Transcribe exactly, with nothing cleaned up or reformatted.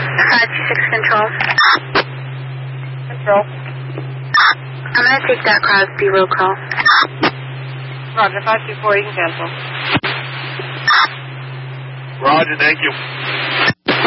five two six Control. Control. I'm going to take that Crosby roll call. Roger, five two four, you can cancel. Roger, thank you.